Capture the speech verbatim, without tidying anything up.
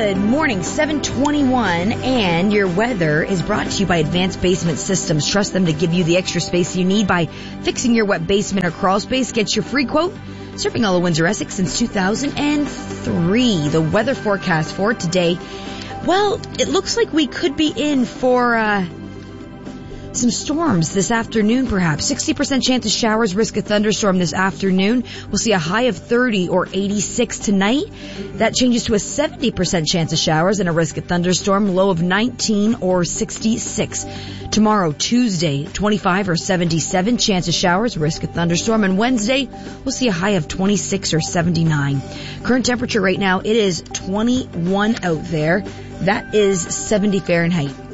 Good morning, seven twenty-one, and your weather is brought to you by Advanced Basement Systems. Trust them to give you the extra space you need by fixing your wet basement or crawl space. Get your free quote. Serving all of Windsor, Essex since two thousand three. The weather forecast for today, well, it looks like we could be in for uh some storms this afternoon, perhaps. sixty percent chance of showers, risk a thunderstorm this afternoon. We'll see a high of thirty or eighty-six tonight. That changes to a seventy percent chance of showers and a risk of thunderstorm, low of nineteen or sixty-six. Tomorrow, Tuesday, twenty-five or seventy-seven, chance of showers, risk of thunderstorm. And Wednesday, we'll see a high of twenty-six or seventy-nine. Current temperature right now, it is twenty-one out there. That is seventy Fahrenheit.